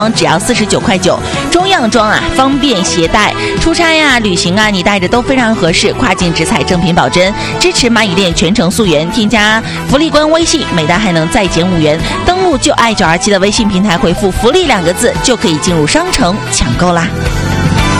只要49.9块，中样装啊，方便携带，出差呀、旅行啊，你带着都非常合适。跨境直采，正品保真，支持蚂蚁店全程溯源。添加福利官微信，每单还能再减5元。登录就爱927的微信平台，回复福利2个字，就可以进入商城抢购啦。